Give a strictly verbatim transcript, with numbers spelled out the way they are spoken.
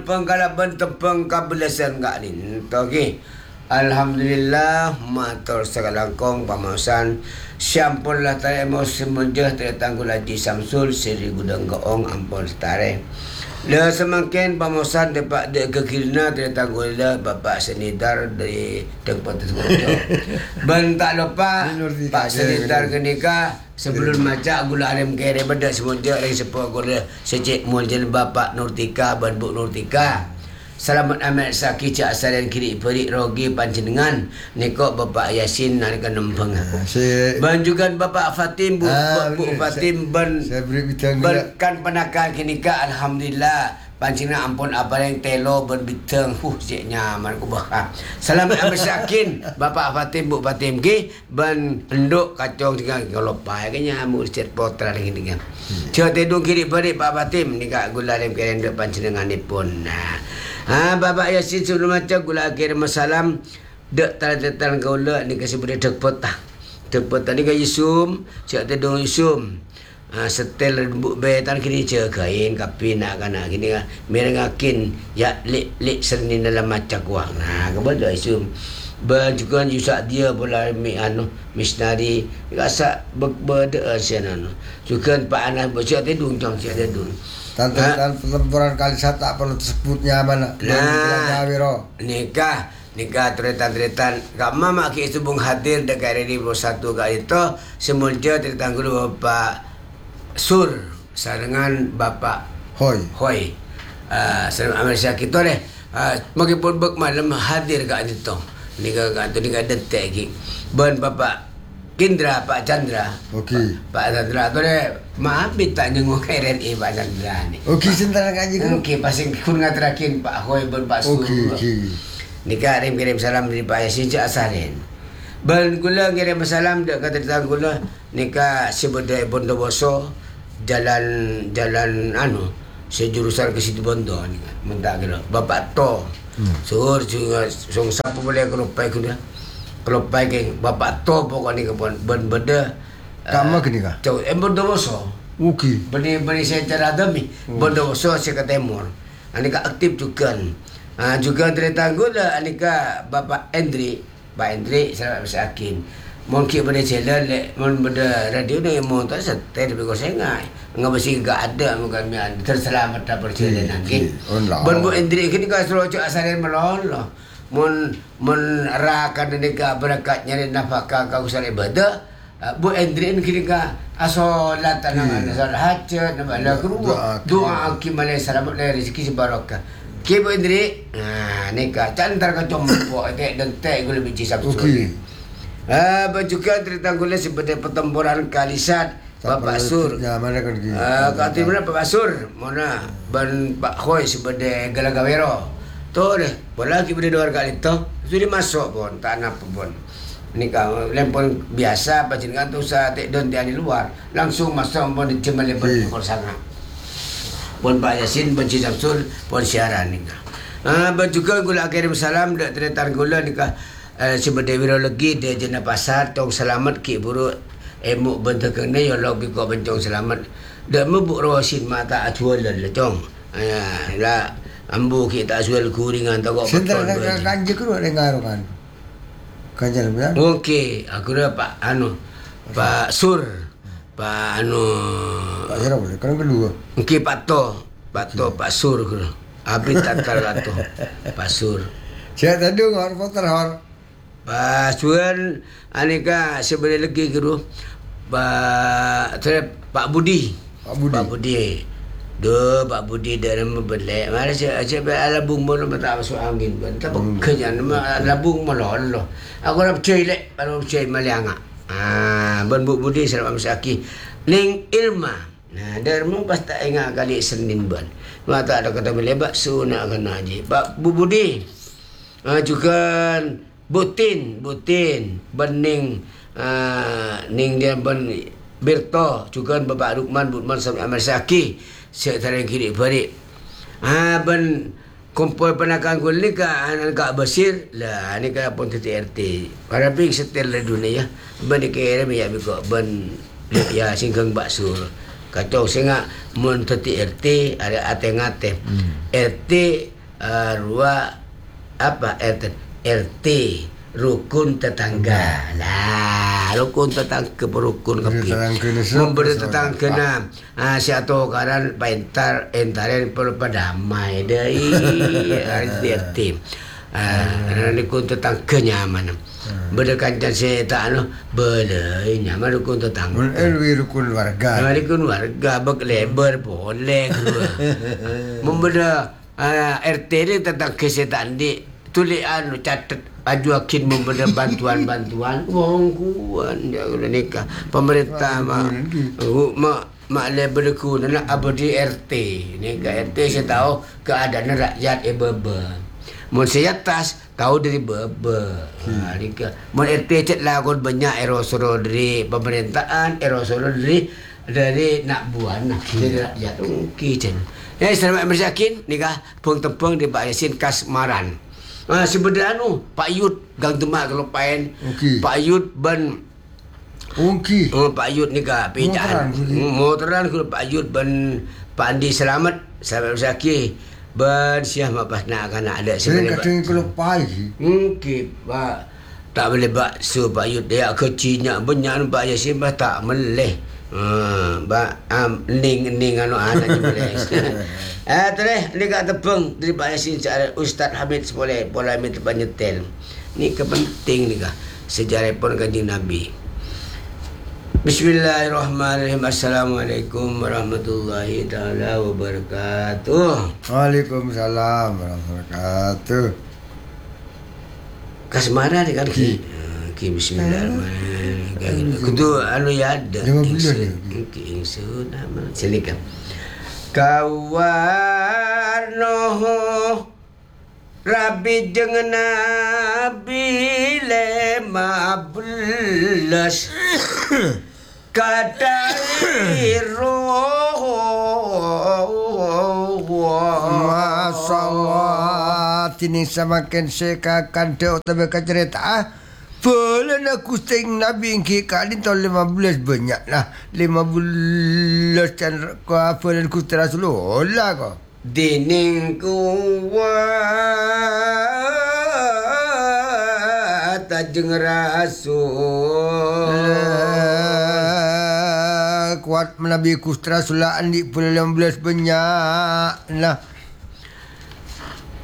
Pengkalaban tepeng kabelasan kak ni. Okey. Alhamdulillah matur segalangkong pamasan siampun lah tarik musim menjah tertanggul Haji Samsul Seri Gudang Gaong ampun setare. Le semakin pamasan dapat de kekirna tertanggul dah Bapak Senidar dari tempat tersebut. Ben tak lupa Pak Senidar kenika sebelum macak gula arim kere benda semunjak dari sepuh gula secik muljen Bapak Nurtika ban Bu Nurtika. Selamat amat saki cak asalan kiri perik rogi panjenengan nikok Bapak Yasin nalika nempeng. Ban juga Bapak Fatim Bu, ah, Bu Fatim ban berkan penakan kenika alhamdulillah panjenengan ampun apa yang telo berbiteng huh cik nyaman ku bah. Selamat amat sakin Bapak Fatim Bu Fatim ki ban enduk kacong dengan ngolopai kanya mu cet potra dengan dengan. Cak tedung kiri perik Pak Fatim nika gula lem keren dek panjenenganipun. Nah. Ha Bapak Yasin sebelum macam gula akhir masalam dek tanda-tanda gaula ni kasi boleh dek potah. Dek potah ni kaya Yusum, cak tedung Yusum. Ha setel rembuk betan kini cak kain kapin nak kana kini merengakin ya lek lek serni dalam macam kuang. Nah, kebetul Yusum. Ben juga yusak dia bola mi anu misnari rasa berbeda sian anu. Juga Pak Anas bocak tedung jong cak tedung. Tantangan pertempuran kali saya tak perlu sebutnya mana. Nah, nikah, nikah tretan-tretan. Kak mama ki subung hadir dekat hari dua puluh satu kali itu semulja tertanggul Bapak Sur sarengan Bapak Hoi. Hoi. Ah, uh, sarengan Malaysia kita deh. Ah, uh, meskipun bek malam hadir kat itu. Nikah kat tu nikah detek ki. Ben Bapak Kendra Pak Chandra. Okey. Pak Chandra tu deh. Maaf tak nyengok K R N A Pak Chandra ni. Okey sebentar ngaji kan. Okey pasing kun ngaterakin Pak Hoi ben Pak Su. Okey okey. Nikah kirim salam dari Pak Yasin cak asarin. Ben gula kirim salam dak kata tang gula nikah sebedai Bondowoso jalan jalan anu sejurusan ke situ Bondo ni kan. Mendak kira Bapak To. Hmm. Sur juga song siapa boleh kelupai kuda. Kelupai ke Bapak To pokok ni kepon ben beda Kama uh, kenika? Jauh, eh Bondowoso. Okey. Bani-bani saya cara demi hmm. Bondowoso saya ke timur. Anika aktif juga. Ah juga tertanggul anika Bapak Endri, Pak Endri selamat bersakin. Mungkin benda channel le, mon benda radio ni mon tak setel tapi kau sengai. Ngapa sih gak ada bukan mian terselamat tak perjalanan kin. Ben Bu Endri kini kau suruh cak asaran melolo. Mon mon rakan anika berkat nyari nafkah kau usah ibadah. Uh, Bu Endri ni kira asolat tangan asal hajat nama la keruah doa aki malai selamat dari rezeki sebarokah. Ke Bu Endri, nah nikah cantar ka compo tek dan tek gula biji sabtu. Okey. Ah bajukan tertanggul seperti pertempuran Kalisat Bapak Sur. Ya mana kan gitu. Ah kat mana Bapak Sur, mana ban Pak Hoi seperti Galagawero. Tu deh, bola ki berde dua kali tu. Sudah masuk pun tak apa pun. Nikah lempon biasa panjenengan tu usah tek don di luar langsung masuk pun cuma lempon pun sangat pun Pak Yasin pun Cik Samsul pun siaran nikah ah juga gula kirim salam dak tretan gula nikah uh, sebagai virologi dia jena pasar tong selamat ki buruk emuk bentuk kene yo log bi ko bencong selamat dak mebuk rawasin mata acual le tong ah la ambu ki tak jual kuringan tak kok betul kanji ku dengar kan Kanjal benar? Okey, aku dah Pak anu, Pak Sur, Pak anu. Pak Sur boleh, kan kedua. Okey Pak To, Pak To, Pak Sur aku dah. Habis tatar Pak To, Pak Sur. Saya tadi ngor foto hor. Pak Suan, aneka sebenarnya lagi aku Pak, saya Pak Budi. Pak Budi. Pak Budi. Duh, Pak Budi dari membelek. Mana saya saya alabung mau nama tak masuk angin pun. Tak bekerja nama alabung malah Allah. Aku nak percaya lek, baru percaya malianga. Ah, ben Bu Budi selamat masaki. Ning Irma. Nah, derma pas tak ingat kali Senin ban. Mata ada kata melebat sunat kena haji. Pak Bu Budi. Ah juga Butin, Butin, bening ah ning dia ben Berto juga Bapak Rukman Butman sampai Amal Saki. Sekretariat kiri balik. Ah ben kumpul penakan gul ni ka anak Kak Basir lah ni ka pun T R T. Para ping setel le dunia ya. Ben ke re ya biko ben ya singkang baksur. Kacau sehingga mun teti R T ada ate-ngate. Hmm. R T uh, rua apa R T R T rukun tetangga. Lah, rukun tetangga berukun kepi. Memberi tetangga na. Ah siato karan paintar entaren perlu padamai deui R T. Ah, rukun tetangga nyaman. Beda kancan saya tak anu boleh nyaman rukun tetangga. Elwi rukun warga. Rukun warga bak lebar boleh gua. Membeda uh, R T ni tetangga saya tak di tulis anu catat ajuakin membeda bantuan-bantuan wong kuan ya udah nikah pemerintah mak mak mak lebar ku nak abadi R T nikah R T saya tahu keadaan rakyat e bebe. Mun saya atas kau dari bebe. Ha nika. Mun R T cet lah kon banyak erosol dari pemerintahan, erosol dari dari nak buan nak dari rakyat ungki cen. Eh selamat bersakin nikah pung tempeng di Pak Yasin Kasmaran. Ah sebenarnya anu Pak Yud gang Demak kalau pain. Okay. Pak Yud ban Ungki. Oh Pak Yud nikah pejaan. Motoran kalau Pak Yud ban Pak Andi Selamat selamat bersakin. Ben siah mapas nak kan ada sebenarnya kata kalau pai mungkin pak tak boleh bakso Pak Yud dia kecilnya banyak Pak Yasin bah tak meleh ha ba am ning ning anu anak boleh eh tereh ni kat tepung dari Pak Yasin Ustaz Hamid boleh boleh minta penyetel ni kepenting ni kah sejarah pun Kanjeng Nabi. Bismillahirrahmanirrahim. Assalamualaikum warahmatullahi taala wabarakatuh. Waalaikumsalam warahmatullahi wabarakatuh. Kasmaran kan ki. Ki bismillahirrahmanirrahim. Kudu anu ya ada. lima bulan ya. Ki ingsun nama silakan. Kawarno Rabi jeung Nabi lima belas kadari roh masalah tini samakan sekakan teu tabe ka cerita boleh aku sing Nabi ki kali tahun lima belas banyak lah lima belas kan ko apalan ku Rasulullah ko dining kuat tajeng Rasul kuat Nabi Kustra Rasulullah andi puluh lima belas banyak lah